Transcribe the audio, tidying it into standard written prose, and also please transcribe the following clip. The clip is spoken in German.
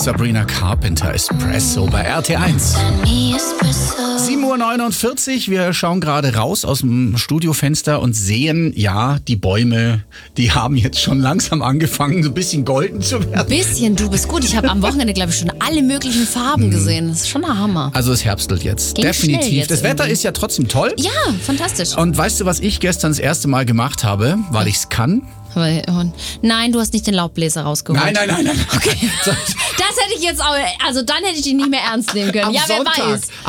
Sabrina Carpenter, Espresso bei RT1. 7:49 Uhr, wir schauen gerade raus aus dem Studiofenster und sehen, ja, die Bäume, die haben jetzt schon langsam angefangen, so ein bisschen golden zu werden. Ein bisschen, du bist gut. Ich habe am Wochenende, glaube ich, schon alle möglichen Farben gesehen. Das ist schon ein Hammer. Also es herbstelt jetzt, Ging definitiv. schnell jetzt Das Wetter irgendwie. ist ja trotzdem toll. Ja, fantastisch. Und weißt du, was ich gestern das erste Mal gemacht habe, weil ich es kann? Nein, du hast nicht den Laubbläser rausgeholt. Nein. Okay. Das hätte ich jetzt auch, also dann hätte ich dich nicht mehr ernst nehmen können. Am Ja, wer Sonntag. weiß.